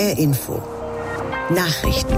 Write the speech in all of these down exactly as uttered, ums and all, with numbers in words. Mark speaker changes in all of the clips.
Speaker 1: H R Info Nachrichten.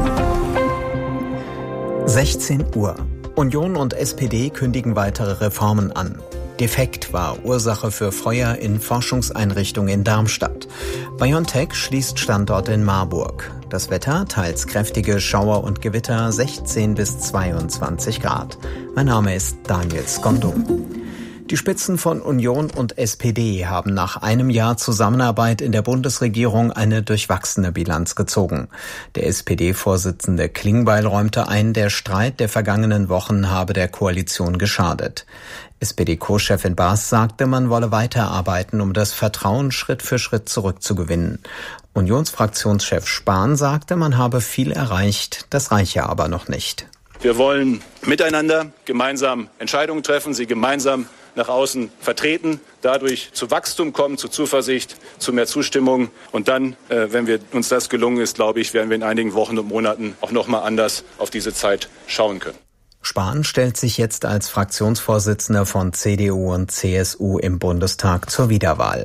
Speaker 2: sechzehn Uhr. Union und S P D kündigen weitere Reformen an. Defekt war Ursache für Feuer in Forschungseinrichtung in Darmstadt. BioNTech schließt Standort in Marburg. Das Wetter, teils kräftige Schauer und Gewitter, sechzehn bis zweiundzwanzig Grad. Mein Name ist Daniel Skondo. Die Spitzen von Union und S P D haben nach einem Jahr Zusammenarbeit in der Bundesregierung eine durchwachsene Bilanz gezogen. Der S P D-Vorsitzende Klingbeil räumte ein, der Streit der vergangenen Wochen habe der Koalition geschadet. S P D-Co-Chefin Baas sagte, man wolle weiterarbeiten, um das Vertrauen Schritt für Schritt zurückzugewinnen. Unionsfraktionschef Spahn sagte, man habe viel erreicht, das reiche aber noch nicht.
Speaker 3: Wir wollen miteinander gemeinsam Entscheidungen treffen, sie gemeinsam nach außen vertreten, dadurch zu Wachstum kommen, zu Zuversicht, zu mehr Zustimmung. Und dann, äh, wenn wir, uns das gelungen ist, glaube ich, werden wir in einigen Wochen und Monaten auch noch mal anders auf diese Zeit schauen können.
Speaker 2: Spahn stellt sich jetzt als Fraktionsvorsitzender von C D U und C S U im Bundestag zur Wiederwahl.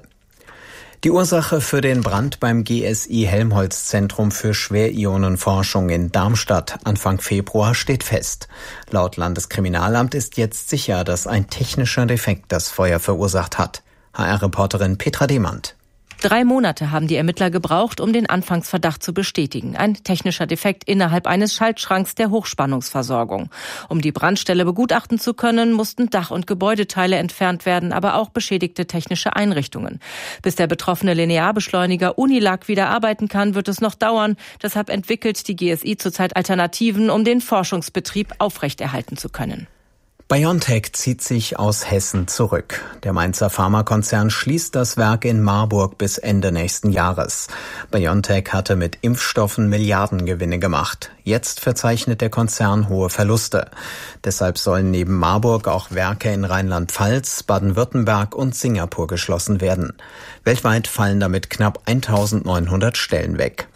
Speaker 2: Die Ursache für den Brand beim G S I-Helmholtz-Zentrum für Schwerionenforschung in Darmstadt Anfang Februar steht fest. Laut Landeskriminalamt ist jetzt sicher, dass ein technischer Defekt das Feuer verursacht hat. H R-Reporterin Petra Demand.
Speaker 4: Drei Monate haben die Ermittler gebraucht, um den Anfangsverdacht zu bestätigen. Ein technischer Defekt innerhalb eines Schaltschranks der Hochspannungsversorgung. Um die Brandstelle begutachten zu können, mussten Dach- und Gebäudeteile entfernt werden, aber auch beschädigte technische Einrichtungen. Bis der betroffene Linearbeschleuniger Unilag wieder arbeiten kann, wird es noch dauern. Deshalb entwickelt die G S I zurzeit Alternativen, um den Forschungsbetrieb aufrechterhalten zu können.
Speaker 2: BioNTech zieht sich aus Hessen zurück. Der Mainzer Pharmakonzern schließt das Werk in Marburg bis Ende nächsten Jahres. BioNTech hatte mit Impfstoffen Milliardengewinne gemacht. Jetzt verzeichnet der Konzern hohe Verluste. Deshalb sollen neben Marburg auch Werke in Rheinland-Pfalz, Baden-Württemberg und Singapur geschlossen werden. Weltweit fallen damit knapp eintausendneunhundert Stellen weg.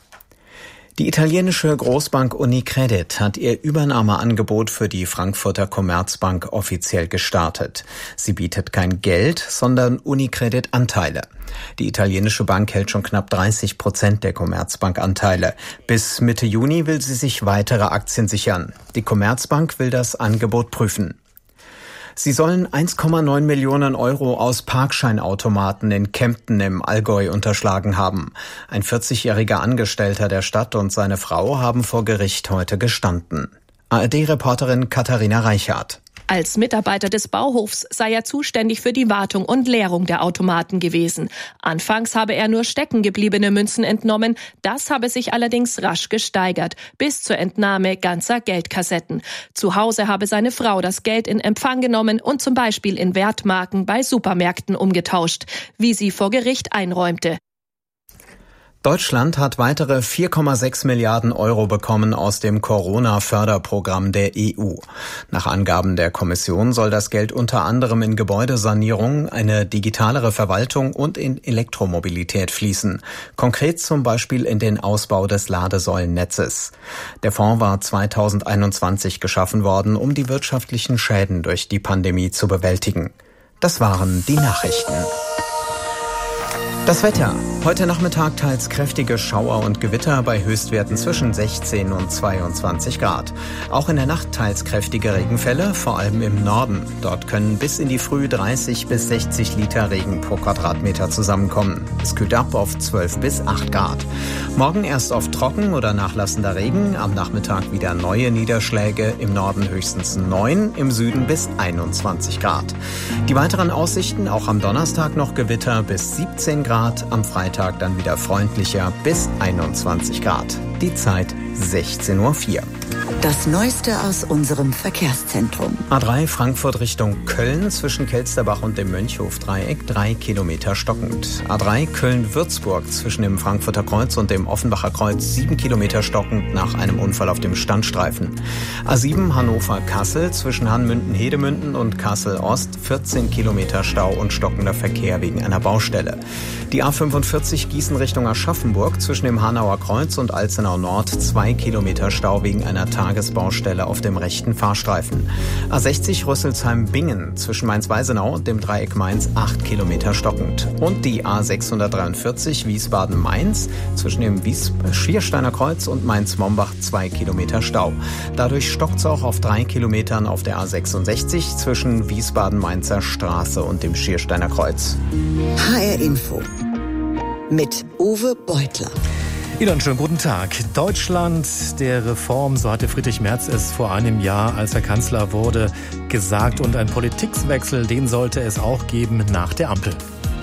Speaker 2: Die italienische Großbank Unicredit hat ihr Übernahmeangebot für die Frankfurter Commerzbank offiziell gestartet. Sie bietet kein Geld, sondern Unicredit-Anteile. Die italienische Bank hält schon knapp dreißig Prozent der Commerzbank-Anteile. Bis Mitte Juni will sie sich weitere Aktien sichern. Die Commerzbank will das Angebot prüfen. Sie sollen eins Komma neun Millionen Euro aus Parkscheinautomaten in Kempten im Allgäu unterschlagen haben. Ein vierzigjähriger Angestellter der Stadt und seine Frau haben vor Gericht heute gestanden. A R D-Reporterin Katharina Reichhardt.
Speaker 5: Als Mitarbeiter des Bauhofs sei er zuständig für die Wartung und Leerung der Automaten gewesen. Anfangs habe er nur steckengebliebene Münzen entnommen. Das habe sich allerdings rasch gesteigert, bis zur Entnahme ganzer Geldkassetten. Zu Hause habe seine Frau das Geld in Empfang genommen und zum Beispiel in Wertmarken bei Supermärkten umgetauscht, wie sie vor Gericht einräumte.
Speaker 2: Deutschland hat weitere vier Komma sechs Milliarden Euro bekommen aus dem Corona-Förderprogramm der E U. Nach Angaben der Kommission soll das Geld unter anderem in Gebäudesanierung, eine digitalere Verwaltung und in Elektromobilität fließen. Konkret zum Beispiel in den Ausbau des Ladesäulennetzes. Der Fonds war zweitausendeinundzwanzig geschaffen worden, um die wirtschaftlichen Schäden durch die Pandemie zu bewältigen. Das waren die Nachrichten. Das Wetter. Heute Nachmittag teils kräftige Schauer und Gewitter bei Höchstwerten zwischen sechzehn und zweiundzwanzig Grad. Auch in der Nacht teils kräftige Regenfälle, vor allem im Norden. Dort können bis in die Früh dreißig bis sechzig Liter Regen pro Quadratmeter zusammenkommen. Es kühlt ab auf zwölf bis acht Grad. Morgen erst oft trocken oder nachlassender Regen, am Nachmittag wieder neue Niederschläge, im Norden höchstens neun, im Süden bis einundzwanzig Grad. Die weiteren Aussichten, auch am Donnerstag noch Gewitter bis siebzehn Grad. Am Freitag dann wieder freundlicher bis einundzwanzig Grad. Die Zeit sechzehn Uhr vier.
Speaker 1: Das Neueste aus unserem Verkehrszentrum.
Speaker 2: A drei Frankfurt Richtung Köln zwischen Kelsterbach und dem Mönchhof-Dreieck drei Kilometer stockend. A drei Köln-Würzburg zwischen dem Frankfurter Kreuz und dem Offenbacher Kreuz sieben Kilometer stockend nach einem Unfall auf dem Standstreifen. A sieben Hannover-Kassel zwischen Hanmünden-Hedemünden und Kassel-Ost vierzehn Kilometer Stau und stockender Verkehr wegen einer Baustelle. Die A fünfundvierzig Gießen Richtung Aschaffenburg zwischen dem Hanauer Kreuz und Alzenau Nord zwei Kilometer Stau wegen einer Tag Tagesbaustelle auf dem rechten Fahrstreifen. A sechzig Rüsselsheim-Bingen zwischen Mainz-Weisenau und dem Dreieck Mainz acht Kilometer stockend. Und die A sechshundertdreiundvierzig Wiesbaden-Mainz zwischen dem Wies- Schiersteiner Kreuz und Mainz-Mombach zwei Kilometer Stau. Dadurch stockt es auch auf drei Kilometern auf der A sechsundsechzig zwischen Wiesbaden-Mainzer Straße und dem Schiersteiner Kreuz.
Speaker 1: H R Info mit Uwe Beutler.
Speaker 6: Wieder einen schönen guten Tag. Deutschland der Reform, so hatte Friedrich Merz es vor einem Jahr, als er Kanzler wurde, gesagt. Und ein Politikwechsel, den sollte es auch geben nach der Ampel.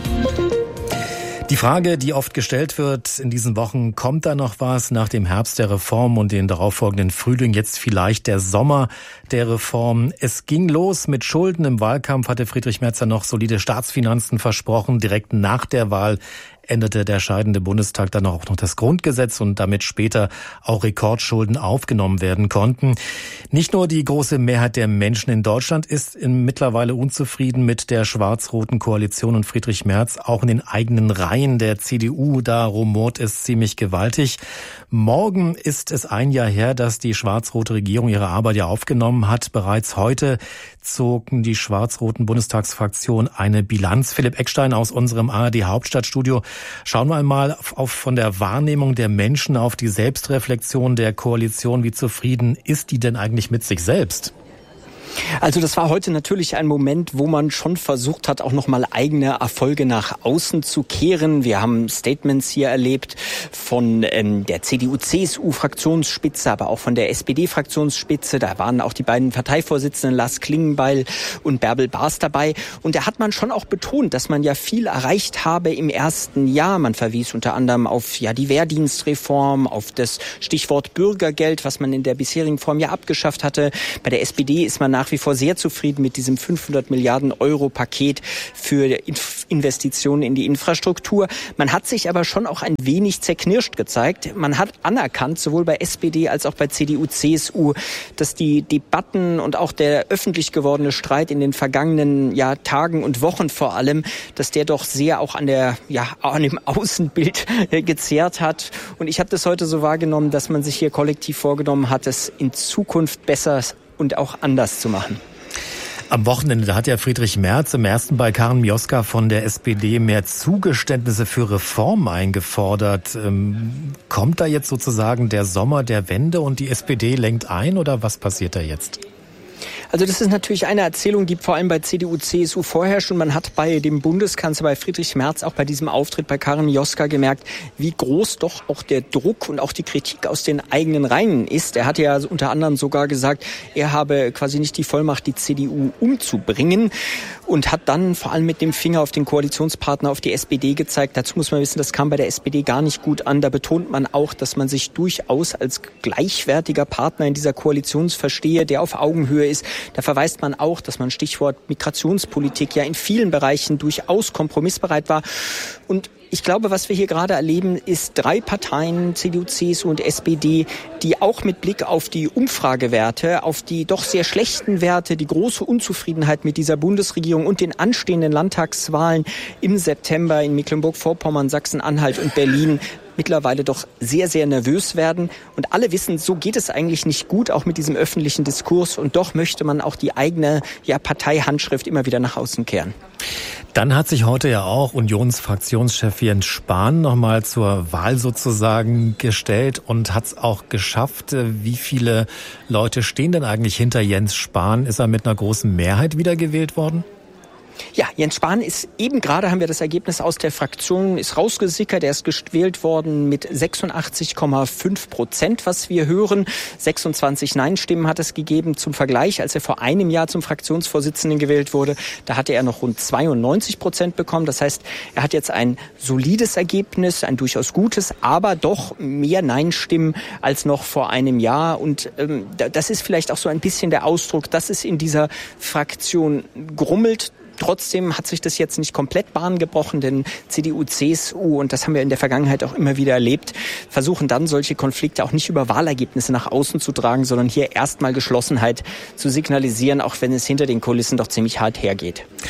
Speaker 6: Die Frage, die oft gestellt wird in diesen Wochen, kommt da noch was nach dem Herbst der Reform und den darauffolgenden Frühling, jetzt vielleicht der Sommer der Reform? Es ging los mit Schulden. Im Wahlkampf hatte Friedrich Merz noch solide Staatsfinanzen versprochen. Direkt nach der Wahl änderte der scheidende Bundestag dann auch noch das Grundgesetz und damit später auch Rekordschulden aufgenommen werden konnten. Nicht nur die große Mehrheit der Menschen in Deutschland ist mittlerweile unzufrieden mit der schwarz-roten Koalition und Friedrich Merz. Auch in den eigenen Reihen der C D U, da rumort es ziemlich gewaltig. Morgen ist es ein Jahr her, dass die schwarz-rote Regierung ihre Arbeit ja aufgenommen hat. Bereits heute zogen die schwarz-roten Bundestagsfraktion eine Bilanz. Philipp Eckstein aus unserem A R D-Hauptstadtstudio. Schauen wir einmal auf, auf von der Wahrnehmung der Menschen auf die Selbstreflexion der Koalition. Wie zufrieden ist die denn eigentlich mit sich selbst?
Speaker 7: Also das war heute natürlich ein Moment, wo man schon versucht hat, auch nochmal eigene Erfolge nach außen zu kehren. Wir haben Statements hier erlebt von ähm, der C D U-C S U-Fraktionsspitze, aber auch von der S P D-Fraktionsspitze. Da waren auch die beiden Parteivorsitzenden Lars Klingbeil und Bärbel Bas dabei. Und da hat man schon auch betont, dass man ja viel erreicht habe im ersten Jahr. Man verwies unter anderem auf ja die Wehrdienstreform, auf das Stichwort Bürgergeld, was man in der bisherigen Form ja abgeschafft hatte. Bei der S P D ist man nach wie vor sehr zufrieden mit diesem fünfhundert Milliarden Euro Paket für Investitionen in die Infrastruktur. Man hat sich aber schon auch ein wenig zerknirscht gezeigt. Man hat anerkannt, sowohl bei S P D als auch bei C D U-C S U, dass die Debatten und auch der öffentlich gewordene Streit in den vergangenen ja, Tagen und Wochen vor allem, dass der doch sehr auch an der ja an dem Außenbild gezerrt hat. Und ich habe das heute so wahrgenommen, dass man sich hier kollektiv vorgenommen hat, es in Zukunft besser und auch anders zu machen.
Speaker 6: Am Wochenende, da hat ja Friedrich Merz im ersten bei Karin Mioska von der S P D mehr Zugeständnisse für Reformen eingefordert. Ähm, kommt da jetzt sozusagen der Sommer der Wende und die S P D lenkt ein oder was passiert da jetzt?
Speaker 7: Also das ist natürlich eine Erzählung, die vor allem bei C D U, C S U vorherrscht. Und man hat bei dem Bundeskanzler, bei Friedrich Merz, auch bei diesem Auftritt bei Karin Mioska gemerkt, wie groß doch auch der Druck und auch die Kritik aus den eigenen Reihen ist. Er hat ja unter anderem sogar gesagt, er habe quasi nicht die Vollmacht, die C D U umzubringen. Und hat dann vor allem mit dem Finger auf den Koalitionspartner, auf die S P D gezeigt. Dazu muss man wissen, das kam bei der S P D gar nicht gut an. Da betont man auch, dass man sich durchaus als gleichwertiger Partner in dieser Koalition verstehe, der auf Augenhöhe ist. Da verweist man auch, dass man Stichwort Migrationspolitik ja in vielen Bereichen durchaus kompromissbereit war. Und ich glaube, was wir hier gerade erleben, ist drei Parteien, C D U, C S U und S P D, die auch mit Blick auf die Umfragewerte, auf die doch sehr schlechten Werte, die große Unzufriedenheit mit dieser Bundesregierung und den anstehenden Landtagswahlen im September in Mecklenburg-Vorpommern, Sachsen-Anhalt und Berlin mittlerweile doch sehr, sehr nervös werden. Und alle wissen, so geht es eigentlich nicht gut, auch mit diesem öffentlichen Diskurs. Und doch möchte man auch die eigene ja, Parteihandschrift immer wieder nach außen kehren.
Speaker 6: Dann hat sich heute ja auch Unionsfraktionschef Jens Spahn nochmal zur Wahl sozusagen gestellt und hat es auch geschafft. Wie viele Leute stehen denn eigentlich hinter Jens Spahn? Ist er mit einer großen Mehrheit wiedergewählt worden?
Speaker 7: Ja, Jens Spahn ist eben gerade, haben wir das Ergebnis aus der Fraktion, ist rausgesickert. Er ist gewählt worden mit sechsundachtzig Komma fünf Prozent, was wir hören. sechsundzwanzig Nein-Stimmen hat es gegeben. Zum Vergleich, als er vor einem Jahr zum Fraktionsvorsitzenden gewählt wurde, da hatte er noch rund zweiundneunzig Prozent bekommen. Das heißt, er hat jetzt ein solides Ergebnis, ein durchaus gutes, aber doch mehr Nein-Stimmen als noch vor einem Jahr. Und ähm, das ist vielleicht auch so ein bisschen der Ausdruck, dass es in dieser Fraktion grummelt. Trotzdem hat sich das jetzt nicht komplett Bahn gebrochen, denn C D U, C S U, und das haben wir in der Vergangenheit auch immer wieder erlebt, versuchen dann solche Konflikte auch nicht über Wahlergebnisse nach außen zu tragen, sondern hier erstmal Geschlossenheit zu signalisieren, auch wenn es hinter den Kulissen doch ziemlich hart hergeht.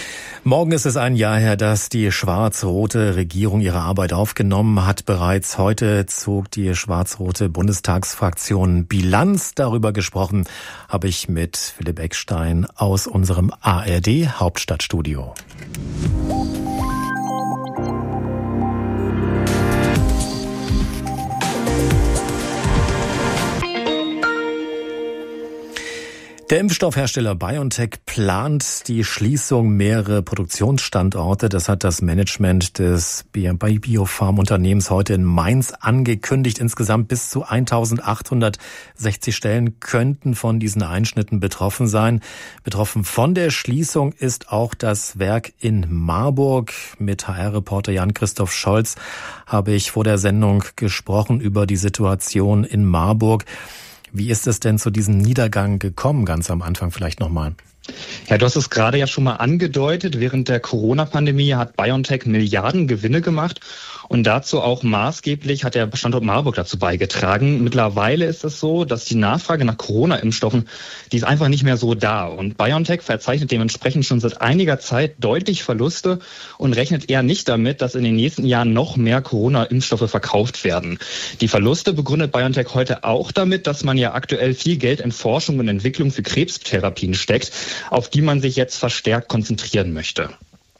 Speaker 6: Morgen ist es ein Jahr her, dass die schwarz-rote Regierung ihre Arbeit aufgenommen hat. Bereits heute zog die schwarz-rote Bundestagsfraktion Bilanz. Darüber gesprochen habe ich mit Philipp Eckstein aus unserem A R D Hauptstadtstudio. Der Impfstoffhersteller BioNTech plant die Schließung mehrerer Produktionsstandorte. Das hat das Management des Biopharm-Unternehmens heute in Mainz angekündigt. Insgesamt bis zu eintausendachthundertsechzig Stellen könnten von diesen Einschnitten betroffen sein. Betroffen von der Schließung ist auch das Werk in Marburg. Mit H R-Reporter Jan-Christoph Scholz habe ich vor der Sendung gesprochen über die Situation in Marburg. Wie ist es denn zu diesem Niedergang gekommen, ganz am Anfang vielleicht nochmal?
Speaker 8: Ja, du hast es gerade ja schon mal angedeutet. Während der Corona-Pandemie hat BioNTech Milliarden Gewinne gemacht. Und dazu auch maßgeblich hat der Standort Marburg dazu beigetragen. Mittlerweile ist es so, dass die Nachfrage nach Corona-Impfstoffen, die ist einfach nicht mehr so da. Und BioNTech verzeichnet dementsprechend schon seit einiger Zeit deutlich Verluste und rechnet eher nicht damit, dass in den nächsten Jahren noch mehr Corona-Impfstoffe verkauft werden. Die Verluste begründet BioNTech heute auch damit, dass man ja aktuell viel Geld in Forschung und Entwicklung für Krebstherapien steckt, auf die man sich jetzt verstärkt konzentrieren möchte.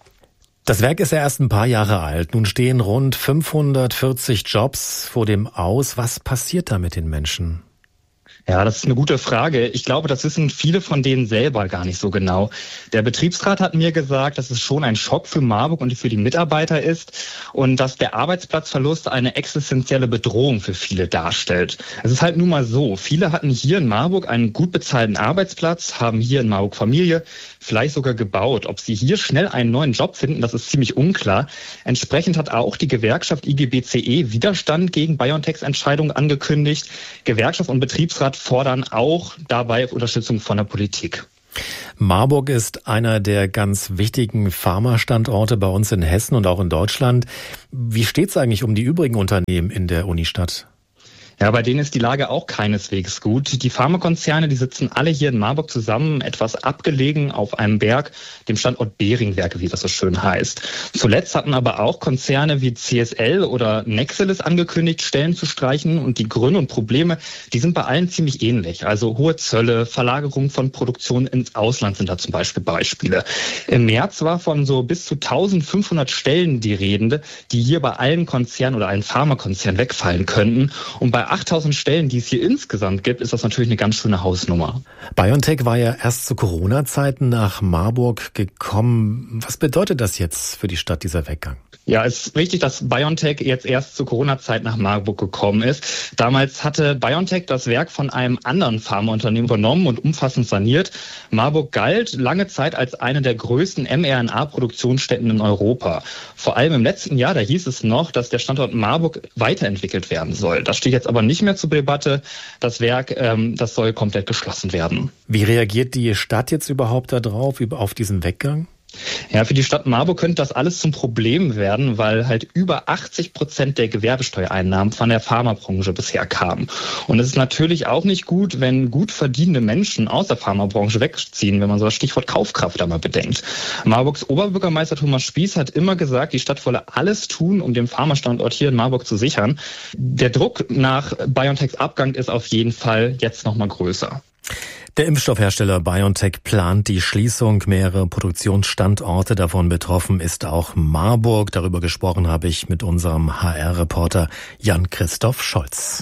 Speaker 6: Das Werk ist ja erst ein paar Jahre alt. Nun stehen rund fünfhundertvierzig Jobs vor dem Aus. Was passiert da mit den Menschen?
Speaker 8: Ja, das ist eine gute Frage. Ich glaube, das wissen viele von denen selber gar nicht so genau. Der Betriebsrat hat mir gesagt, dass es schon ein Schock für Marburg und für die Mitarbeiter ist und dass der Arbeitsplatzverlust eine existenzielle Bedrohung für viele darstellt. Es ist halt nun mal so, viele hatten hier in Marburg einen gut bezahlten Arbeitsplatz, haben hier in Marburg Familie, vielleicht sogar gebaut. Ob sie hier schnell einen neuen Job finden, das ist ziemlich unklar. Entsprechend hat auch die Gewerkschaft I G B C E Widerstand gegen BioNTechs Entscheidung angekündigt. Gewerkschaft und Betriebsrat fordern auch dabei Unterstützung von der Politik.
Speaker 6: Marburg ist einer der ganz wichtigen Pharmastandorte bei uns in Hessen und auch in Deutschland. Wie steht es eigentlich um die übrigen Unternehmen in der Unistadt?
Speaker 8: Ja, bei denen ist die Lage auch keineswegs gut. Die Pharmakonzerne, die sitzen alle hier in Marburg zusammen, etwas abgelegen auf einem Berg, dem Standort Beringwerke, wie das so schön heißt. Zuletzt hatten aber auch Konzerne wie C S L oder Nexelis angekündigt, Stellen zu streichen. Und die Gründe und Probleme, die sind bei allen ziemlich ähnlich. Also hohe Zölle, Verlagerung von Produktion ins Ausland sind da zum Beispiel Beispiele. Im März war von so bis zu eintausendfünfhundert Stellen die Rede, die hier bei allen Konzernen oder allen Pharmakonzernen wegfallen könnten. Und bei achttausend Stellen, die es hier insgesamt gibt, ist das natürlich eine ganz schöne Hausnummer.
Speaker 6: BioNTech war ja erst zu Corona-Zeiten nach Marburg gekommen. Was bedeutet das jetzt für die Stadt, dieser Weggang?
Speaker 8: Ja, es ist richtig, dass BioNTech jetzt erst zur Corona-Zeit nach Marburg gekommen ist. Damals hatte BioNTech das Werk von einem anderen Pharmaunternehmen übernommen und umfassend saniert. Marburg galt lange Zeit als eine der größten mRNA-Produktionsstätten in Europa. Vor allem im letzten Jahr, da hieß es noch, dass der Standort Marburg weiterentwickelt werden soll. Das steht jetzt aber nicht mehr zur Debatte. Das Werk, ähm, das soll komplett geschlossen werden.
Speaker 6: Wie reagiert die Stadt jetzt überhaupt darauf, auf diesen Weggang?
Speaker 8: Ja, für die Stadt Marburg könnte das alles zum Problem werden, weil halt über achtzig Prozent der Gewerbesteuereinnahmen von der Pharmabranche bisher kamen. Und es ist natürlich auch nicht gut, wenn gut verdienende Menschen aus der Pharmabranche wegziehen, wenn man so das Stichwort Kaufkraft einmal bedenkt. Marburgs Oberbürgermeister Thomas Spieß hat immer gesagt, die Stadt wolle alles tun, um den Pharmastandort hier in Marburg zu sichern. Der Druck nach BioNTechs Abgang ist auf jeden Fall jetzt noch mal größer.
Speaker 6: Der Impfstoffhersteller BioNTech plant die Schließung mehrerer Produktionsstandorte. Davon betroffen ist auch Marburg. Darüber gesprochen habe ich mit unserem H R-Reporter Jan-Christoph Scholz.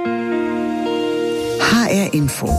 Speaker 1: H R Info.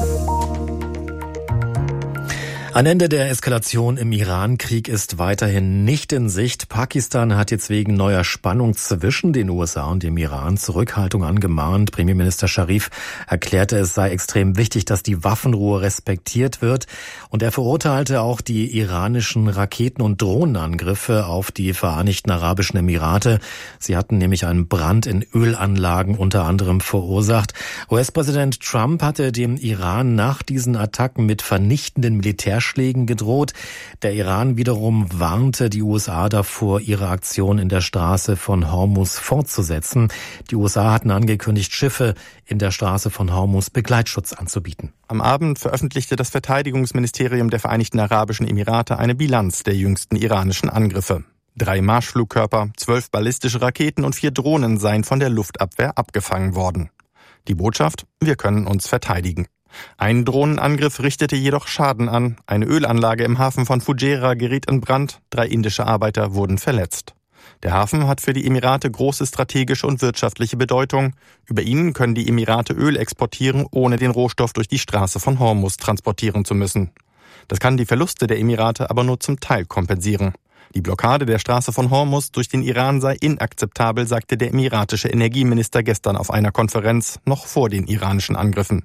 Speaker 6: Ein Ende der Eskalation im Iran-Krieg ist weiterhin nicht in Sicht. Pakistan hat jetzt wegen neuer Spannung zwischen den U S A und dem Iran Zurückhaltung angemahnt. Premierminister Scharif erklärte, es sei extrem wichtig, dass die Waffenruhe respektiert wird. Und er verurteilte auch die iranischen Raketen- und Drohnenangriffe auf die Vereinigten Arabischen Emirate. Sie hatten nämlich einen Brand in Ölanlagen unter anderem verursacht. U S-Präsident Trump hatte dem Iran nach diesen Attacken mit vernichtenden Militär Militärschlägen gedroht. Der Iran wiederum warnte die U S A davor, ihre Aktion in der Straße von Hormuz fortzusetzen. Die U S A hatten angekündigt, Schiffe in der Straße von Hormuz Begleitschutz anzubieten.
Speaker 9: Am Abend veröffentlichte das Verteidigungsministerium der Vereinigten Arabischen Emirate eine Bilanz der jüngsten iranischen Angriffe. Drei Marschflugkörper, zwölf ballistische Raketen und vier Drohnen seien von der Luftabwehr abgefangen worden. Die Botschaft: Wir können uns verteidigen. Ein Drohnenangriff richtete jedoch Schaden an. Eine Ölanlage im Hafen von Fujairah geriet in Brand. Drei indische Arbeiter wurden verletzt. Der Hafen hat für die Emirate große strategische und wirtschaftliche Bedeutung. Über ihn können die Emirate Öl exportieren, ohne den Rohstoff durch die Straße von Hormuz transportieren zu müssen. Das kann die Verluste der Emirate aber nur zum Teil kompensieren. Die Blockade der Straße von Hormuz durch den Iran sei inakzeptabel, sagte der emiratische Energieminister gestern auf einer Konferenz, noch vor den iranischen Angriffen.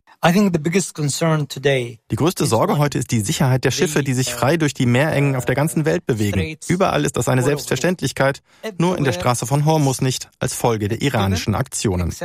Speaker 9: Die größte Sorge heute ist die Sicherheit der Schiffe, die sich frei durch die Meerengen auf der ganzen Welt bewegen. Überall ist das eine Selbstverständlichkeit, nur in der Straße von Hormuz nicht, als Folge der iranischen Aktionen.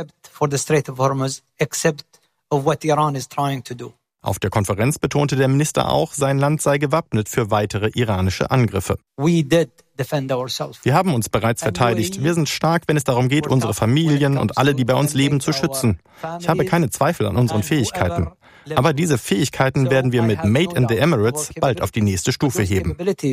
Speaker 9: Auf der Konferenz betonte der Minister auch, sein Land sei gewappnet für weitere iranische Angriffe. Wir haben uns bereits verteidigt. Wir sind stark, wenn es darum geht, unsere Familien und alle, die bei uns leben, zu schützen. Ich habe keine Zweifel an unseren Fähigkeiten. Aber diese Fähigkeiten werden wir mit Made in the Emirates bald auf die nächste Stufe heben.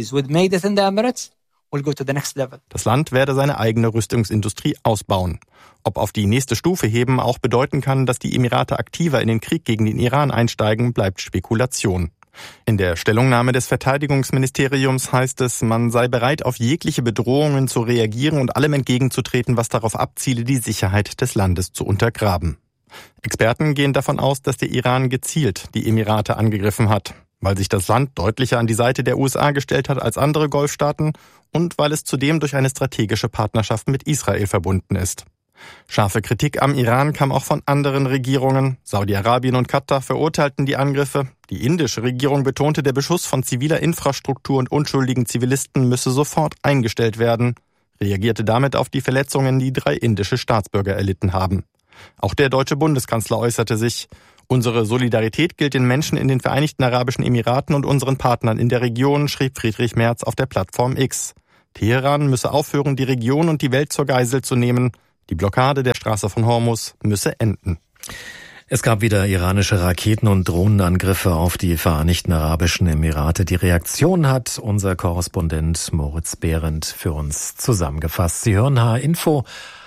Speaker 9: Das Land werde seine eigene Rüstungsindustrie ausbauen. Ob auf die nächste Stufe heben auch bedeuten kann, dass die Emirate aktiver in den Krieg gegen den Iran einsteigen, bleibt Spekulation. In der Stellungnahme des Verteidigungsministeriums heißt es, man sei bereit, auf jegliche Bedrohungen zu reagieren und allem entgegenzutreten, was darauf abziele, die Sicherheit des Landes zu untergraben. Experten gehen davon aus, dass der Iran gezielt die Emirate angegriffen hat, weil sich das Land deutlicher an die Seite der U S A gestellt hat als andere Golfstaaten und weil es zudem durch eine strategische Partnerschaft mit Israel verbunden ist. Scharfe Kritik am Iran kam auch von anderen Regierungen. Saudi-Arabien und Katar verurteilten die Angriffe. Die indische Regierung betonte, der Beschuss von ziviler Infrastruktur und unschuldigen Zivilisten müsse sofort eingestellt werden, reagierte damit auf die Verletzungen, die drei indische Staatsbürger erlitten haben. Auch der deutsche Bundeskanzler äußerte sich: Unsere Solidarität gilt den Menschen in den Vereinigten Arabischen Emiraten und unseren Partnern in der Region, schrieb Friedrich Merz auf der Plattform X. Teheran müsse aufhören, die Region und die Welt zur Geisel zu nehmen. Die Blockade der Straße von Hormuz müsse enden.
Speaker 6: Es gab wieder iranische Raketen- und Drohnenangriffe auf die Vereinigten Arabischen Emirate. Die Reaktion hat unser Korrespondent Moritz Behrendt für uns zusammengefasst. Sie hören H R-Info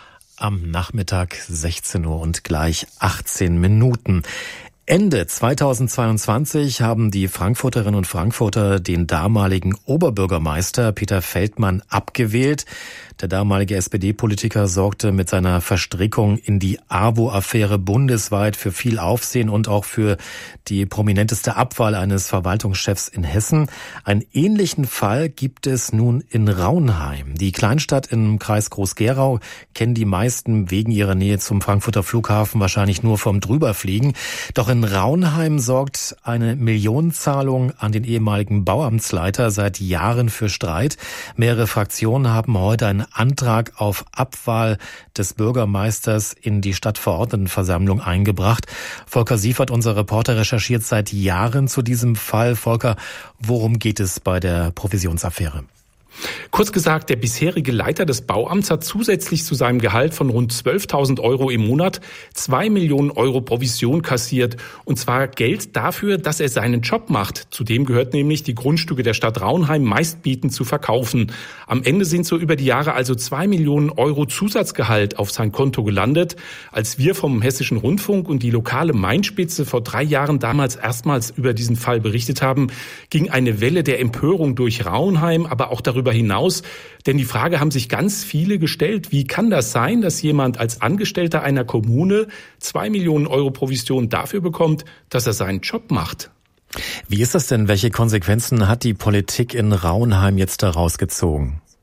Speaker 6: am Nachmittag sechzehn Uhr und gleich achtzehn Minuten. Ende zweitausendzweiundzwanzig haben die Frankfurterinnen und Frankfurter den damaligen Oberbürgermeister Peter Feldmann abgewählt. Der damalige S P D-Politiker sorgte mit seiner Verstrickung in die AWO-Affäre bundesweit für viel Aufsehen und auch für die prominenteste Abwahl eines Verwaltungschefs in Hessen. Einen ähnlichen Fall gibt es nun in Raunheim. Die Kleinstadt im Kreis Groß-Gerau kennen die meisten wegen ihrer Nähe zum Frankfurter Flughafen wahrscheinlich nur vom Drüberfliegen. Doch in Raunheim sorgt eine Millionenzahlung an den ehemaligen Bauamtsleiter seit Jahren für Streit. Mehrere Fraktionen haben heute einen Antrag auf Abwahl des Bürgermeisters in die Stadtverordnetenversammlung eingebracht. Volker Siefert, unser Reporter, recherchiert seit Jahren zu diesem Fall. Volker, worum geht es bei der Provisionsaffäre?
Speaker 10: Kurz gesagt, der bisherige Leiter des Bauamts hat zusätzlich zu seinem Gehalt von rund zwölftausend Euro im Monat zwei Millionen Euro Provision kassiert. Und zwar Geld dafür, dass er seinen Job macht. Zudem gehört nämlich, die Grundstücke der Stadt Raunheim meistbietend zu verkaufen. Am Ende sind so über die Jahre also zwei Millionen Euro Zusatzgehalt auf sein Konto gelandet. Als wir vom Hessischen Rundfunk und die lokale Mainspitze vor drei Jahren damals erstmals über diesen Fall berichtet haben, ging eine Welle der Empörung durch Raunheim, aber auch darüber hinaus. Denn die Frage haben sich ganz viele gestellt: Wie kann das sein, dass jemand als Angestellter einer Kommune zwei Millionen Euro Provision dafür bekommt, dass er seinen Job macht?
Speaker 6: Wie ist das denn? Welche Konsequenzen hat die Politik in Raunheim jetzt daraus gezogen?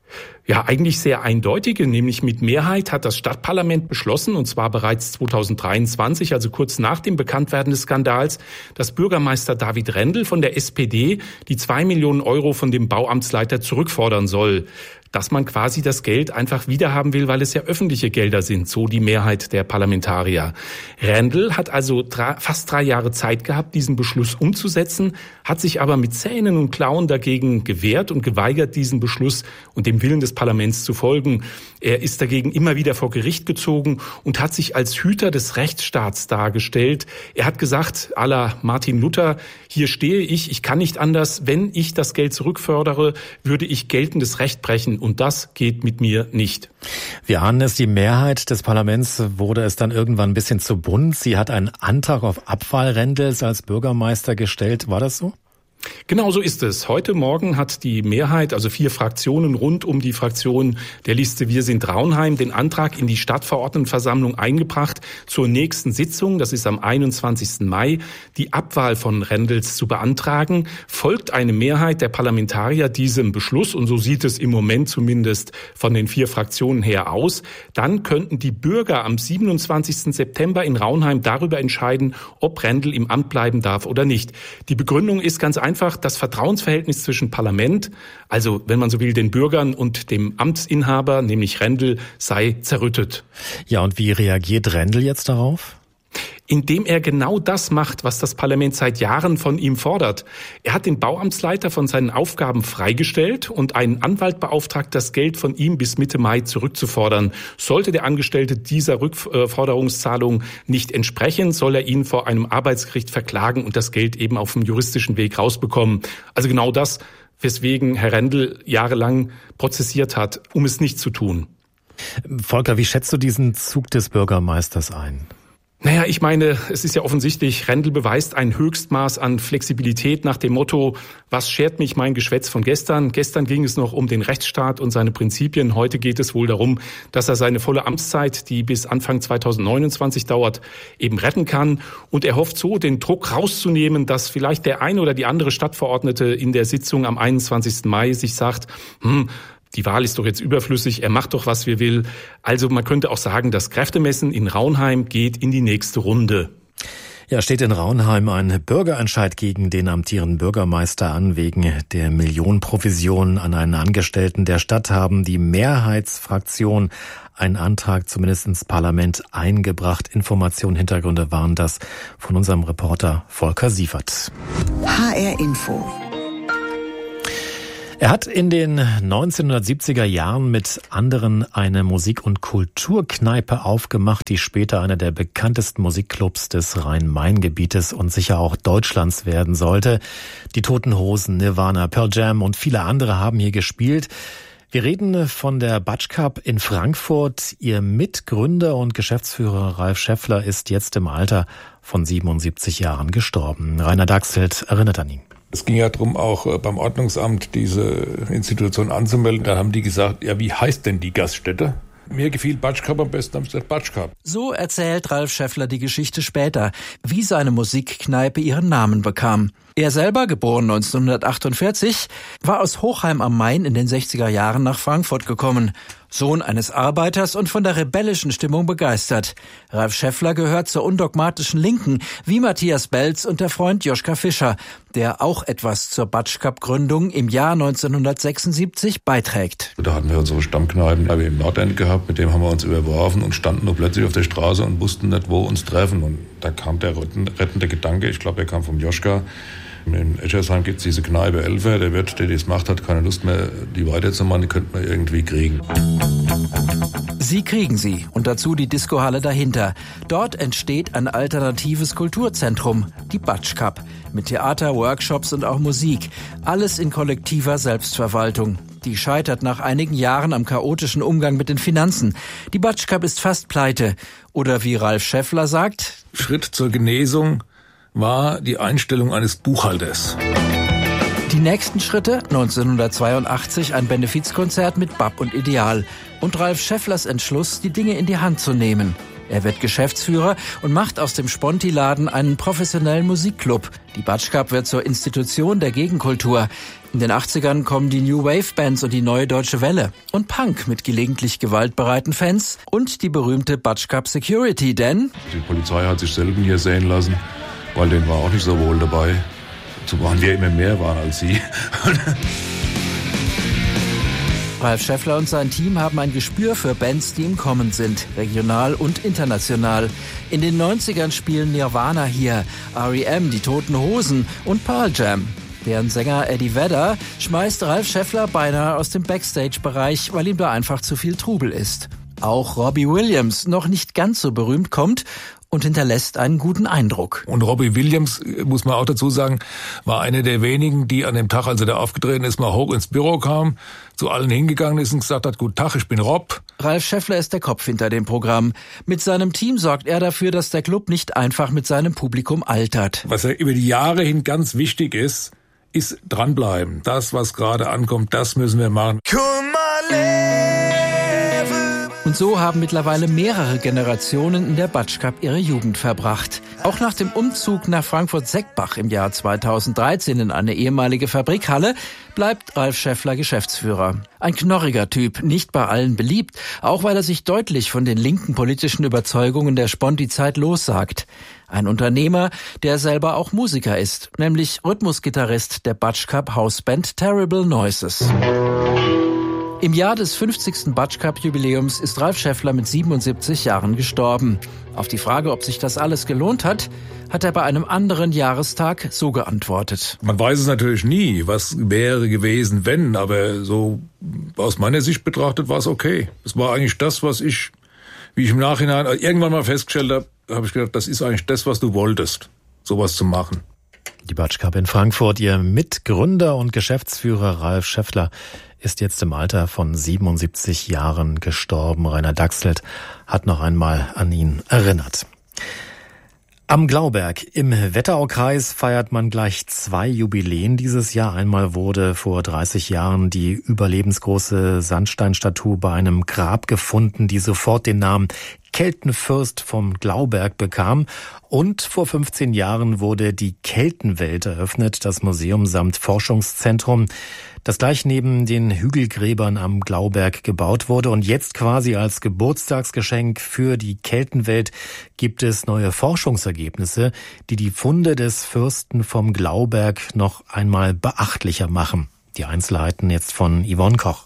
Speaker 10: Ja, eigentlich sehr eindeutige, nämlich mit Mehrheit hat das Stadtparlament beschlossen, und zwar bereits zweitausenddreiundzwanzig, also kurz nach dem Bekanntwerden des Skandals, dass Bürgermeister David Rendel von der S P D die zwei Millionen Euro von dem Bauamtsleiter zurückfordern soll. Dass man quasi das Geld einfach wiederhaben will, weil es ja öffentliche Gelder sind, so die Mehrheit der Parlamentarier. Rendel hat also drei, fast drei Jahre Zeit gehabt, diesen Beschluss umzusetzen, hat sich aber mit Zähnen und Klauen dagegen gewehrt und geweigert, diesen Beschluss und dem Willen des Parlaments zu folgen. Er ist dagegen immer wieder vor Gericht gezogen und hat sich als Hüter des Rechtsstaats dargestellt. Er hat gesagt, à la Martin Luther, hier stehe ich, ich kann nicht anders, wenn ich das Geld zurückfördere, würde ich geltendes Recht brechen. Und das geht mit mir nicht.
Speaker 6: Wir ahnen es, die Mehrheit des Parlaments wurde es dann irgendwann ein bisschen zu bunt. Sie hat einen Antrag auf Abwahl Rendels als Bürgermeister gestellt. War das so?
Speaker 10: Genau so ist es. Heute Morgen hat die Mehrheit, also vier Fraktionen rund um die Fraktion der Liste Wir sind Raunheim, den Antrag in die Stadtverordnetenversammlung eingebracht, zur nächsten Sitzung, das ist am einundzwanzigsten Mai, die Abwahl von Rendels zu beantragen. Folgt eine Mehrheit der Parlamentarier diesem Beschluss, und so sieht es im Moment zumindest von den vier Fraktionen her aus, dann könnten die Bürger am siebenundzwanzigsten September in Raunheim darüber entscheiden, ob Rendel im Amt bleiben darf oder nicht. Die Begründung ist ganz einfach, Einfach das Vertrauensverhältnis zwischen Parlament, also wenn man so will, den Bürgern und dem Amtsinhaber, nämlich Rendel, sei zerrüttet.
Speaker 6: Ja, und wie reagiert Rendel jetzt darauf?
Speaker 10: Indem er genau das macht, was das Parlament seit Jahren von ihm fordert. Er hat den Bauamtsleiter von seinen Aufgaben freigestellt und einen Anwalt beauftragt, das Geld von ihm bis Mitte Mai zurückzufordern. Sollte der Angestellte dieser Rückforderungszahlung nicht entsprechen, soll er ihn vor einem Arbeitsgericht verklagen und das Geld eben auf dem juristischen Weg rausbekommen. Also genau das, weswegen Herr Rendel jahrelang prozessiert hat, um es nicht zu tun.
Speaker 6: Volker, wie schätzt du diesen Zug des Bürgermeisters ein?
Speaker 10: Naja, ich meine, es ist ja offensichtlich, Rendel beweist ein Höchstmaß an Flexibilität nach dem Motto, was schert mich mein Geschwätz von gestern? Gestern ging es noch um den Rechtsstaat und seine Prinzipien. Heute geht es wohl darum, dass er seine volle Amtszeit, die bis Anfang zweitausendneunundzwanzig dauert, eben retten kann. Und er hofft so, den Druck rauszunehmen, dass vielleicht der eine oder die andere Stadtverordnete in der Sitzung am einundzwanzigsten Mai sich sagt, hm, die Wahl ist doch jetzt überflüssig, er macht doch, was wir will. Also man könnte auch sagen, das Kräftemessen in Raunheim geht in die nächste Runde.
Speaker 6: Ja, steht in Raunheim ein Bürgerentscheid gegen den amtierenden Bürgermeister an. Wegen der Millionenprovision an einen Angestellten der Stadt haben die Mehrheitsfraktion einen Antrag zumindest ins Parlament eingebracht. Informationen, Hintergründe waren das von unserem Reporter Volker Sievert.
Speaker 1: H R Info.
Speaker 6: Er hat in den neunzehnhundertsiebziger Jahren mit anderen eine Musik- und Kulturkneipe aufgemacht, die später einer der bekanntesten Musikclubs des Rhein-Main-Gebietes und sicher auch Deutschlands werden sollte. Die Toten Hosen, Nirvana, Pearl Jam und viele andere haben hier gespielt. Wir reden von der Batschkap in Frankfurt. Ihr Mitgründer und Geschäftsführer Ralf Schäffler ist jetzt im Alter von siebenundsiebzig Jahren gestorben. Rainer Dachselt erinnert an ihn.
Speaker 11: Es ging ja darum, auch beim Ordnungsamt diese Institution anzumelden. Da haben die gesagt, ja, wie heißt denn die Gaststätte? Mir gefiel Batschkap am besten, haben sie gesagt Batschkap.
Speaker 12: So erzählt Ralf Schäffler die Geschichte später, wie seine Musikkneipe ihren Namen bekam. Er selber, geboren neunzehnhundertachtundvierzig, war aus Hochheim am Main in den sechziger Jahren nach Frankfurt gekommen. Sohn eines Arbeiters und von der rebellischen Stimmung begeistert. Ralf Schäffler gehört zur undogmatischen Linken, wie Matthias Belz und der Freund Joschka Fischer, der auch etwas zur Batschkap-Gründung im Jahr neunzehnhundertsechsundsiebzig beiträgt.
Speaker 11: Da hatten wir unsere Stammkneipen im Nordend gehabt, mit dem haben wir uns überworfen und standen nur plötzlich auf der Straße und wussten nicht, wo uns treffen. Und da kam der rettende Gedanke, ich glaube, er kam vom Joschka. In Eschersheim gibt es diese Kneipe Elfer, der Wirt, der das macht, hat keine Lust mehr, die weiterzumachen, die könnte man irgendwie kriegen.
Speaker 12: Sie kriegen sie und dazu die Discohalle dahinter. Dort entsteht ein alternatives Kulturzentrum, die Batschkap, mit Theater, Workshops und auch Musik. Alles in kollektiver Selbstverwaltung. Die scheitert nach einigen Jahren am chaotischen Umgang mit den Finanzen. Die Batschkap ist fast pleite. Oder wie Ralf Schäffler sagt:
Speaker 11: Schritt zur Genesung war die Einstellung eines Buchhalters.
Speaker 12: Die nächsten Schritte, neunzehnhundertzweiundachtzig ein Benefizkonzert mit B A P und Ideal und Ralf Schäfflers Entschluss, die Dinge in die Hand zu nehmen. Er wird Geschäftsführer und macht aus dem Sponti-Laden einen professionellen Musikclub. Die Batschkap wird zur Institution der Gegenkultur. In den achtzigern kommen die New Wave Bands und die Neue Deutsche Welle. Und Punk mit gelegentlich gewaltbereiten Fans und die berühmte Batschkap Security, denn
Speaker 11: die Polizei hat sich selten hier sehen lassen, weil denen war auch nicht so wohl dabei. So waren wir immer mehr waren als sie.
Speaker 12: Ralf Schäffler und sein Team haben ein Gespür für Bands, die im Kommen sind, regional und international. In den neunzigern spielen Nirvana hier, R E M, die Toten Hosen und Pearl Jam. Deren Sänger Eddie Vedder schmeißt Ralf Schäffler beinahe aus dem Backstage-Bereich, weil ihm da einfach zu viel Trubel ist. Auch Robbie Williams, noch nicht ganz so berühmt, kommt und hinterlässt einen guten Eindruck.
Speaker 13: Und Robbie Williams, muss man auch dazu sagen, war einer der wenigen, die an dem Tag, als er da aufgetreten ist, mal hoch ins Büro kam, zu allen hingegangen ist und gesagt hat, guten Tag, ich bin Rob.
Speaker 12: Ralf Schäffler ist der Kopf hinter dem Programm. Mit seinem Team sorgt er dafür, dass der Club nicht einfach mit seinem Publikum altert.
Speaker 13: Was ja über die Jahre hin ganz wichtig ist, ist dranbleiben. Das, was gerade ankommt, das müssen wir machen.
Speaker 12: Und so haben mittlerweile mehrere Generationen in der Batschkap ihre Jugend verbracht. Auch nach dem Umzug nach Frankfurt-Seckbach im Jahr zweitausenddreizehn in eine ehemalige Fabrikhalle bleibt Ralf Schäffler Geschäftsführer. Ein knorriger Typ, nicht bei allen beliebt, auch weil er sich deutlich von den linken politischen Überzeugungen der Sponti-Zeit lossagt. Ein Unternehmer, der selber auch Musiker ist, nämlich Rhythmusgitarrist der Batschkap Hausband Terrible Noises. Im Jahr des fünfzigsten Batschkap-Jubiläums ist Ralf Schäffler mit siebenundsiebzig Jahren gestorben. Auf die Frage, ob sich das alles gelohnt hat, hat er bei einem anderen Jahrestag so geantwortet.
Speaker 13: Man weiß es natürlich nie, was wäre gewesen, wenn, aber so aus meiner Sicht betrachtet war es okay. Es war eigentlich das, was ich, wie ich im Nachhinein irgendwann mal festgestellt habe, habe ich gedacht, das ist eigentlich das, was du wolltest, sowas zu machen.
Speaker 6: Die Batschkap in Frankfurt, ihr Mitgründer und Geschäftsführer Ralf Schäffler ist jetzt im Alter von siebenundsiebzig Jahren gestorben. Rainer Dachselt hat noch einmal an ihn erinnert. Am Glauberg im Wetteraukreis feiert man gleich zwei Jubiläen dieses Jahr. Einmal wurde vor dreißig Jahren die überlebensgroße Sandsteinstatue bei einem Grab gefunden, die sofort den Namen Keltenfürst vom Glauberg bekam. Und vor fünfzehn Jahren wurde die Keltenwelt eröffnet, das Museum samt Forschungszentrum, das gleich neben den Hügelgräbern am Glauberg gebaut wurde. Und jetzt quasi als Geburtstagsgeschenk für die Keltenwelt gibt es neue Forschungsergebnisse, die die Funde des Fürsten vom Glauberg noch einmal beachtlicher machen. Die Einzelheiten jetzt von Yvonne Koch.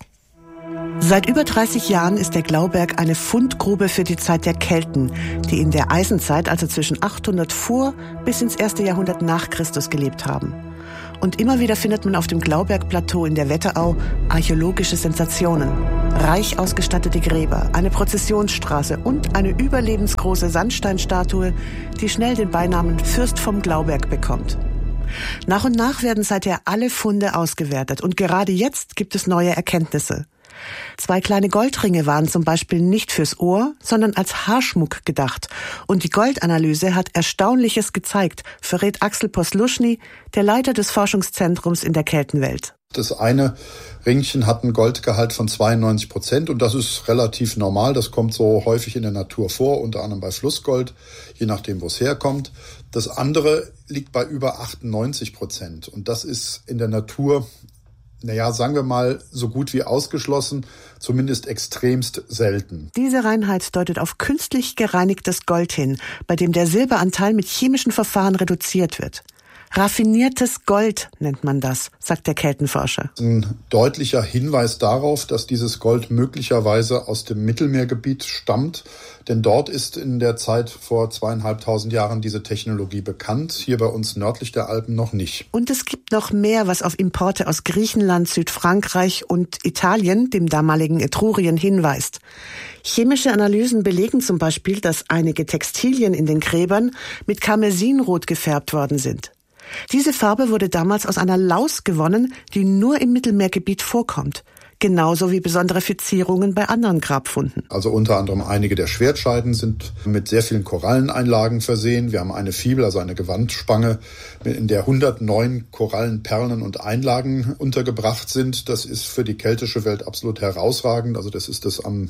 Speaker 14: Seit über dreißig Jahren ist der Glauberg eine Fundgrube für die Zeit der Kelten, die in der Eisenzeit, also zwischen achthundert vor bis ins erste Jahrhundert nach Christus gelebt haben. Und immer wieder findet man auf dem Glaubergplateau in der Wetterau archäologische Sensationen. Reich ausgestattete Gräber, eine Prozessionsstraße und eine überlebensgroße Sandsteinstatue, die schnell den Beinamen Fürst vom Glauberg bekommt. Nach und nach werden seither alle Funde ausgewertet und gerade jetzt gibt es neue Erkenntnisse. Zwei kleine Goldringe waren zum Beispiel nicht fürs Ohr, sondern als Haarschmuck gedacht. Und die Goldanalyse hat Erstaunliches gezeigt, verrät Axel Posluschny, der Leiter des Forschungszentrums in der Keltenwelt.
Speaker 15: Das eine Ringchen hat einen Goldgehalt von zweiundneunzig Prozent und das ist relativ normal. Das kommt so häufig in der Natur vor, unter anderem bei Flussgold, je nachdem, wo es herkommt. Das andere liegt bei über achtundneunzig Prozent und das ist in der Natur, naja, sagen wir mal, so gut wie ausgeschlossen, zumindest extremst selten.
Speaker 14: Diese Reinheit deutet auf künstlich gereinigtes Gold hin, bei dem der Silberanteil mit chemischen Verfahren reduziert wird. Raffiniertes Gold nennt man das, sagt der Keltenforscher.
Speaker 15: Ein deutlicher Hinweis darauf, dass dieses Gold möglicherweise aus dem Mittelmeergebiet stammt, denn dort ist in der Zeit vor zweieinhalbtausend Jahren diese Technologie bekannt, hier bei uns nördlich der Alpen noch nicht.
Speaker 14: Und es gibt noch mehr, was auf Importe aus Griechenland, Südfrankreich und Italien, dem damaligen Etrurien, hinweist. Chemische Analysen belegen zum Beispiel, dass einige Textilien in den Gräbern mit Karmesinrot gefärbt worden sind. Diese Farbe wurde damals aus einer Laus gewonnen, die nur im Mittelmeergebiet vorkommt. Genauso wie besondere Verzierungen bei anderen Grabfunden.
Speaker 15: Also unter anderem einige der Schwertscheiden sind mit sehr vielen Koralleneinlagen versehen. Wir haben eine Fibel, also eine Gewandspange, in der hundertneun Korallenperlen und Einlagen untergebracht sind. Das ist für die keltische Welt absolut herausragend. Also das ist das am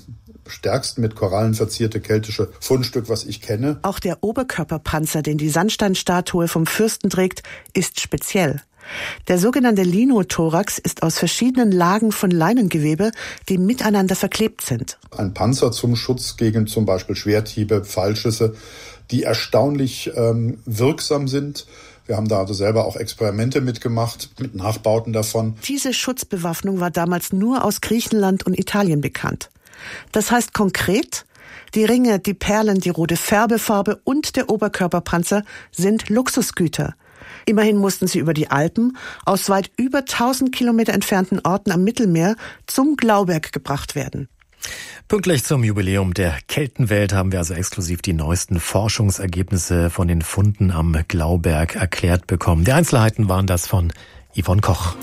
Speaker 15: stärksten mit Korallen verzierte keltische Fundstück, was ich kenne.
Speaker 14: Auch der Oberkörperpanzer, den die Sandsteinstatue vom Fürsten trägt, ist speziell. Der sogenannte Linothorax ist aus verschiedenen Lagen von Leinengewebe, die miteinander verklebt sind.
Speaker 15: Ein Panzer zum Schutz gegen zum Beispiel Schwerthiebe, Pfeilschüsse, die erstaunlich ähm, wirksam sind. Wir haben da also selber auch Experimente mitgemacht, mit Nachbauten davon.
Speaker 14: Diese Schutzbewaffnung war damals nur aus Griechenland und Italien bekannt. Das heißt konkret, die Ringe, die Perlen, die rote Färbefarbe und der Oberkörperpanzer sind Luxusgüter. Immerhin mussten sie über die Alpen aus weit über tausend Kilometer entfernten Orten am Mittelmeer zum Glauberg gebracht werden.
Speaker 6: Pünktlich zum Jubiläum der Keltenwelt haben wir also exklusiv die neuesten Forschungsergebnisse von den Funden am Glauberg erklärt bekommen. Die Einzelheiten waren das von Yvonne Koch.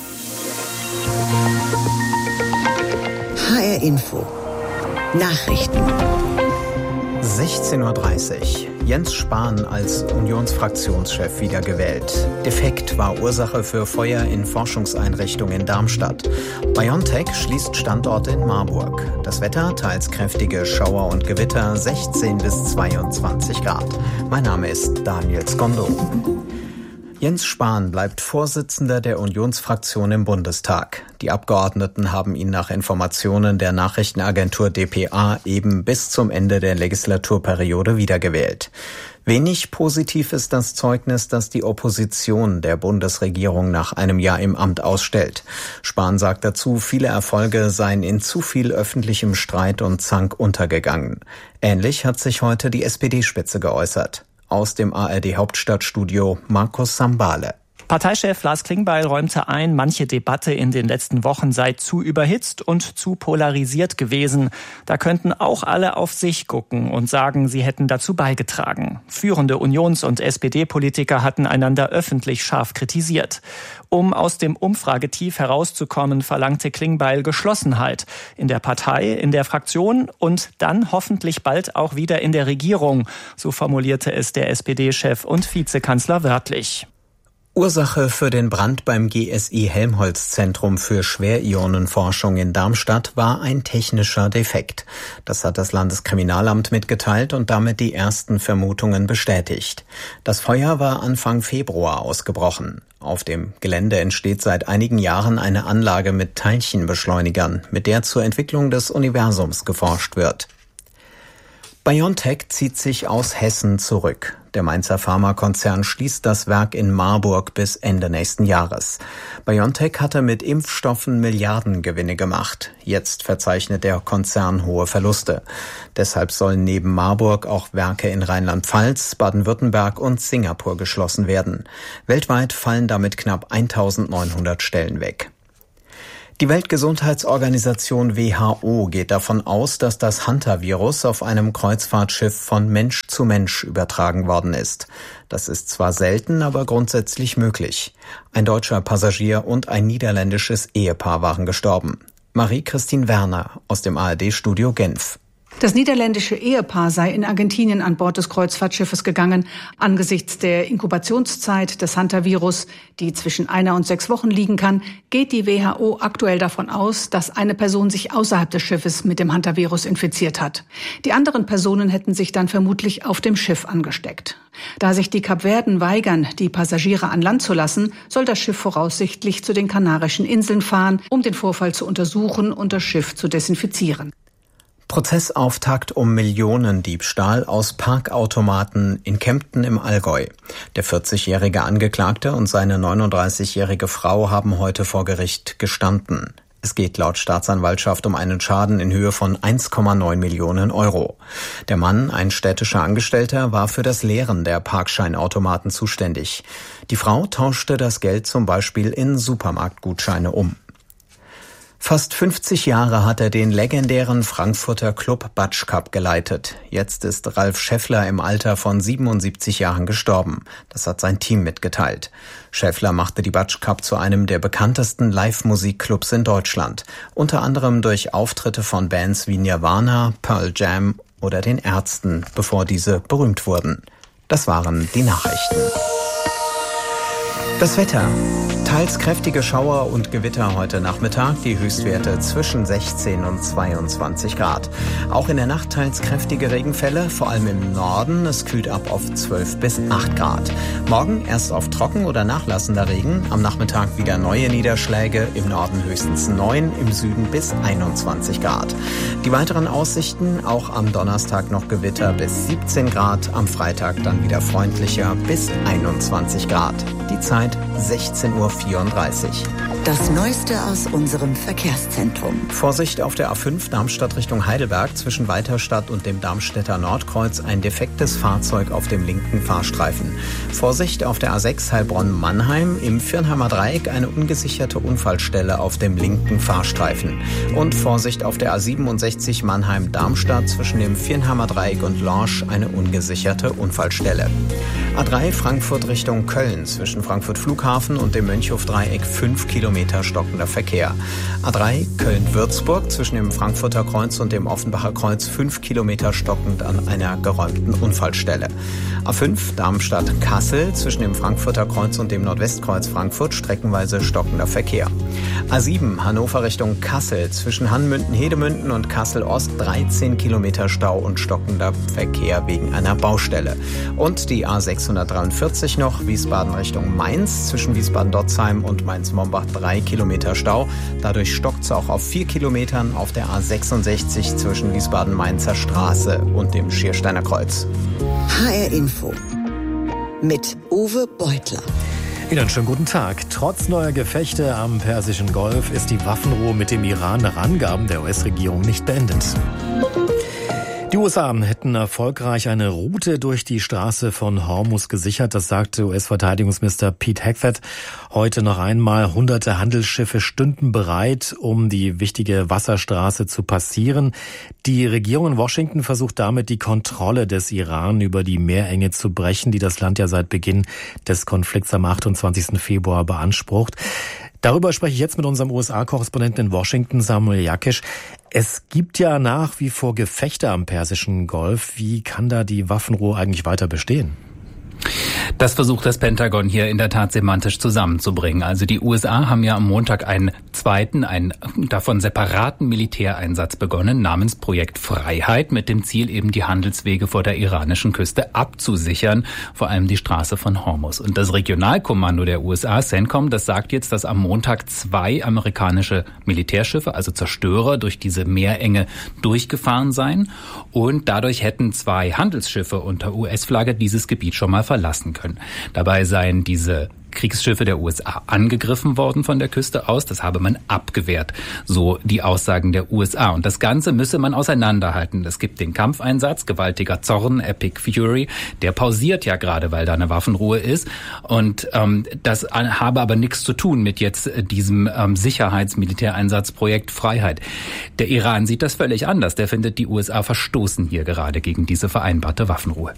Speaker 1: H R Info Nachrichten.
Speaker 2: sechzehn Uhr dreißig. Jens Spahn als Unionsfraktionschef wiedergewählt. Defekt war Ursache für Feuer in Forschungseinrichtung in Darmstadt. BioNTech schließt Standorte in Marburg. Das Wetter, teils kräftige Schauer und Gewitter, sechzehn bis zweiundzwanzig Grad. Mein Name ist Daniel Skondo. Jens Spahn bleibt Vorsitzender der Unionsfraktion im Bundestag. Die Abgeordneten haben ihn nach Informationen der Nachrichtenagentur D P A eben bis zum Ende der Legislaturperiode wiedergewählt. Wenig positiv ist das Zeugnis, das die Opposition der Bundesregierung nach einem Jahr im Amt ausstellt. Spahn sagt dazu, viele Erfolge seien in zu viel öffentlichem Streit und Zank untergegangen. Ähnlich hat sich heute die S P D-Spitze geäußert. Aus dem A R D-Hauptstadtstudio Markus Sambale.
Speaker 16: Parteichef Lars Klingbeil räumte ein, manche Debatte in den letzten Wochen sei zu überhitzt und zu polarisiert gewesen. Da könnten auch alle auf sich gucken und sagen, sie hätten dazu beigetragen. Führende Unions- und S P D-Politiker hatten einander öffentlich scharf kritisiert. Um aus dem Umfragetief herauszukommen, verlangte Klingbeil Geschlossenheit in der Partei, in der Fraktion und dann hoffentlich bald auch wieder in der Regierung. So formulierte es der S P D-Chef und Vizekanzler wörtlich.
Speaker 2: Ursache für den Brand beim G S I Helmholtz-Zentrum für Schwerionenforschung in Darmstadt war ein technischer Defekt. Das hat das Landeskriminalamt mitgeteilt und damit die ersten Vermutungen bestätigt. Das Feuer war Anfang Februar ausgebrochen. Auf dem Gelände entsteht seit einigen Jahren eine Anlage mit Teilchenbeschleunigern, mit der zur Entwicklung des Universums geforscht wird. BioNTech zieht sich aus Hessen zurück. Der Mainzer Pharmakonzern schließt das Werk in Marburg bis Ende nächsten Jahres. BioNTech hatte mit Impfstoffen Milliardengewinne gemacht. Jetzt verzeichnet der Konzern hohe Verluste. Deshalb sollen neben Marburg auch Werke in Rheinland-Pfalz, Baden-Württemberg und Singapur geschlossen werden. Weltweit fallen damit knapp eintausendneunhundert Stellen weg. Die Weltgesundheitsorganisation W H O geht davon aus, dass das Hantavirus auf einem Kreuzfahrtschiff von Mensch zu Mensch übertragen worden ist. Das ist zwar selten, aber grundsätzlich möglich. Ein deutscher Passagier und ein niederländisches Ehepaar waren gestorben. Marie-Christine Werner aus dem A R D-Studio Genf.
Speaker 17: Das niederländische Ehepaar sei in Argentinien an Bord des Kreuzfahrtschiffes gegangen. Angesichts der Inkubationszeit des Hantavirus, die zwischen einer und sechs Wochen liegen kann, geht die W H O aktuell davon aus, dass eine Person sich außerhalb des Schiffes mit dem Hantavirus infiziert hat. Die anderen Personen hätten sich dann vermutlich auf dem Schiff angesteckt. Da sich die Kapverden weigern, die Passagiere an Land zu lassen, soll das Schiff voraussichtlich zu den Kanarischen Inseln fahren, um den Vorfall zu untersuchen und das Schiff zu desinfizieren.
Speaker 2: Prozessauftakt um Millionendiebstahl aus Parkautomaten in Kempten im Allgäu. Der vierzigjährige Angeklagte und seine neununddreißigjährige Frau haben heute vor Gericht gestanden. Es geht laut Staatsanwaltschaft um einen Schaden in Höhe von eins Komma neun Millionen Euro. Der Mann, ein städtischer Angestellter, war für das Leeren der Parkscheinautomaten zuständig. Die Frau tauschte das Geld zum Beispiel in Supermarktgutscheine um. Fast fünfzig Jahre hat er den legendären Frankfurter Club Batsch Cup geleitet. Jetzt ist Ralf Schäffler im Alter von siebenundsiebzig Jahren gestorben. Das hat sein Team mitgeteilt. Schäffler machte die Batsch Cup zu einem der bekanntesten Live-Musikclubs in Deutschland. Unter anderem durch Auftritte von Bands wie Nirvana, Pearl Jam oder den Ärzten, bevor diese berühmt wurden. Das waren die Nachrichten. Das Wetter. Teils kräftige Schauer und Gewitter heute Nachmittag, die Höchstwerte zwischen sechzehn und zweiundzwanzig Grad. Auch in der Nacht teils kräftige Regenfälle, vor allem im Norden. Es kühlt ab auf zwölf bis acht Grad. Morgen erst auf trocken oder nachlassender Regen, am Nachmittag wieder neue Niederschläge, im Norden höchstens neun, im Süden bis einundzwanzig Grad. Die weiteren Aussichten, auch am Donnerstag noch Gewitter bis siebzehn Grad, am Freitag dann wieder freundlicher bis einundzwanzig Grad. Die Zeit sechzehn Uhr vierunddreißig.
Speaker 1: Das Neueste aus unserem Verkehrszentrum.
Speaker 2: Vorsicht auf der A fünf Darmstadt Richtung Heidelberg zwischen Weiterstadt und dem Darmstädter Nordkreuz ein defektes Fahrzeug auf dem linken Fahrstreifen. Vorsicht auf der A sechs Heilbronn-Mannheim im Viernheimer Dreieck eine ungesicherte Unfallstelle auf dem linken Fahrstreifen. Und Vorsicht auf der A siebenundsechzig Mannheim-Darmstadt zwischen dem Viernheimer Dreieck und Lorsch eine ungesicherte Unfallstelle. A drei Frankfurt Richtung Köln zwischen Frankfurt Flughafen und dem Mönchhof-Dreieck fünf Kilometer stockender Verkehr. A drei Köln-Würzburg zwischen dem Frankfurter Kreuz und dem Offenbacher Kreuz fünf Kilometer stockend an einer geräumten Unfallstelle. A fünf Darmstadt-Kassel zwischen dem Frankfurter Kreuz und dem Nordwestkreuz Frankfurt streckenweise stockender Verkehr. A sieben Hannover Richtung Kassel zwischen Hannmünden-Hedemünden und Kassel-Ost dreizehn Kilometer Stau und stockender Verkehr wegen einer Baustelle. Und die A sechshundertdreiundvierzig noch Wiesbaden Richtung Mainz zwischen Wiesbaden-Dotzheim und Mainz-Mombach drei Kilometer Stau. Dadurch stockt es auch auf vier Kilometern auf der A sechsundsechzig zwischen Wiesbaden-Mainzer Straße und dem Schiersteiner Kreuz.
Speaker 1: H R Info mit Uwe Beutler.
Speaker 6: Wieder einen schönen guten Tag. Trotz neuer Gefechte am Persischen Golf ist die Waffenruhe mit dem Iran nach Angaben der U S-Regierung nicht beendet. Die U S A hätten erfolgreich eine Route durch die Straße von Hormuz gesichert. Das sagte U S-Verteidigungsminister Pete Hegseth heute noch einmal. Hunderte Handelsschiffe stünden bereit, um die wichtige Wasserstraße zu passieren. Die Regierung in Washington versucht damit, die Kontrolle des Iran über die Meerenge zu brechen, die das Land ja seit Beginn des Konflikts am achtundzwanzigsten Februar beansprucht. Darüber spreche ich jetzt mit unserem U S A-Korrespondenten in Washington, Samuel Jakisch. Es gibt ja nach wie vor Gefechte am Persischen Golf. Wie kann da die Waffenruhe eigentlich weiter bestehen?
Speaker 18: Das versucht das Pentagon hier in der Tat semantisch zusammenzubringen. Also die U S A haben ja am Montag einen zweiten, einen davon separaten Militäreinsatz begonnen, namens Projekt Freiheit, mit dem Ziel eben die Handelswege vor der iranischen Küste abzusichern, vor allem die Straße von Hormuz. Und das Regionalkommando der U S A, CENTCOM, das sagt jetzt, dass am Montag zwei amerikanische Militärschiffe, also Zerstörer, durch diese Meerenge durchgefahren seien. Und dadurch hätten zwei Handelsschiffe unter U S-Flagge dieses Gebiet schon mal verlassen können. Dabei seien diese Kriegsschiffe der U S A angegriffen worden von der Küste aus. Das habe man abgewehrt, so die Aussagen der U S A. Und das Ganze müsse man auseinanderhalten. Es gibt den Kampfeinsatz, gewaltiger Zorn, Epic Fury. Der pausiert ja gerade, weil da eine Waffenruhe ist. Und ähm, das habe aber nichts zu tun mit jetzt diesem ähm, Sicherheitsmilitäreinsatzprojekt Freiheit. Der Iran sieht das völlig anders. Der findet, die U S A verstoßen hier gerade gegen diese vereinbarte Waffenruhe.